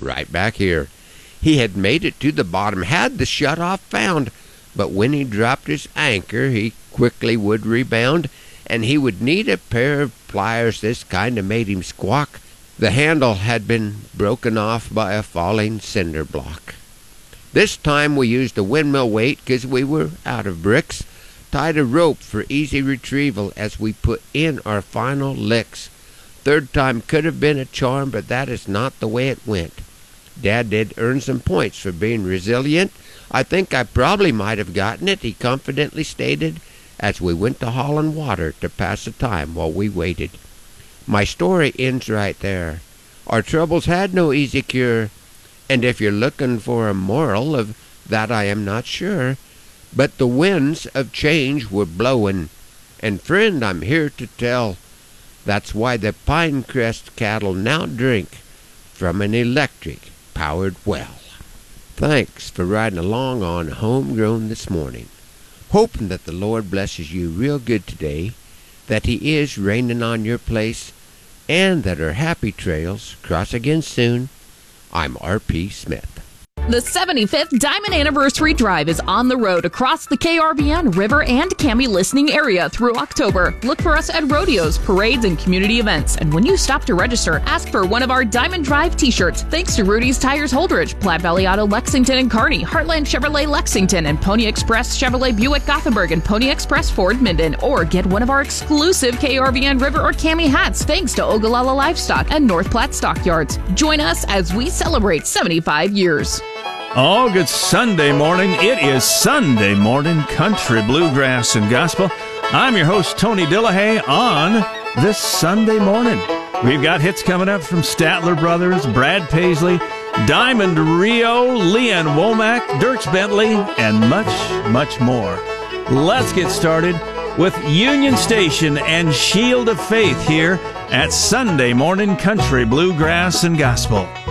right back here. He had made it to the bottom, had the shut-off found, but when he dropped his anchor, he quickly would rebound, and he would need a pair of pliers. This kind of made him squawk. The handle had been broken off by a falling cinder block. This time we used a windmill weight because we were out of bricks, tied a rope for easy retrieval as we put in our final licks. Third time could have been a charm, but that is not the way it went. Dad did earn some points for being resilient. I think I probably might have gotten it, he confidently stated, as we went to hauling water to pass the time while we waited. My story ends right there. Our troubles had no easy cure, and if you're looking for a moral of that I am not sure, but the winds of change were blowing, and friend, I'm here to tell, that's why the Pinecrest cattle now drink from an electric-powered well. Thanks for riding along on Homegrown this morning. Hoping that the Lord blesses you real good today, that He is raining on your place, and that our happy trails cross again soon. I'm R.P. Smith. The 75th Diamond Anniversary Drive is on the road across the KRVN River and Cami listening area through October. Look for us at rodeos, parades, and community events. And when you stop to register, ask for one of our Diamond Drive t-shirts. Thanks to Rudy's Tires Holdridge, Platte Valley Auto Lexington and Kearney, Heartland Chevrolet Lexington, and Pony Express Chevrolet Buick Gothenburg, and Pony Express Ford Minden. Or get one of our exclusive KRVN River or Cami hats thanks to Ogallala Livestock and North Platte Stockyards. Join us as we celebrate 75 years. Oh, good Sunday morning. It is Sunday morning country, bluegrass, and gospel. I'm your host, Tony Dillahay, on this Sunday morning. We've got hits coming up from Statler Brothers, Brad Paisley, Diamond Rio, Leanne Womack, Dierks Bentley, and much, much more. Let's get started with Union Station and Shield of Faith here at Sunday Morning Country, Bluegrass, and Gospel.